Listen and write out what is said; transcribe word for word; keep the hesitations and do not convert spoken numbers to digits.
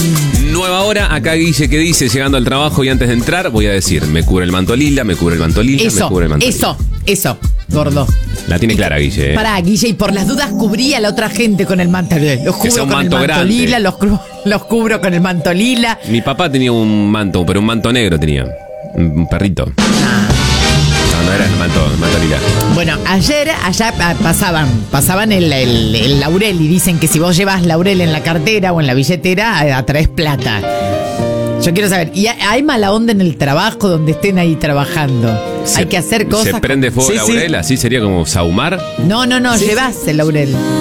Nueva hora, acá Guille que dice, llegando al trabajo y antes de entrar, voy a decir, me cubre el manto lila, me cubre el manto lila, Eso, me cubre el manto eso, lila. eso, gordo. La tiene clara, Guille. ¿eh? Pará, Guille, y por las dudas cubrí a la otra gente con el manto. Los Que sea cubro un con el manto manto grande. lila, los, cru- los cubro con el manto lila. Mi papá tenía un manto, pero un manto negro tenía. Un perrito. Ah. No, no era el manto, el manto lila. Bueno, ayer allá pa- pasaban, pasaban el, el- el laurel y dicen que si vos llevas laurel en la cartera o en la billetera, eh, atraes plata. Yo quiero saber, ¿y ha- hay mala onda en el trabajo donde estén ahí trabajando? Se- hay que hacer cosas. ¿Se prende fuego Sí, laurel? sí. ¿Así sería como sahumar? No, no, no, Sí, llevas el laurel.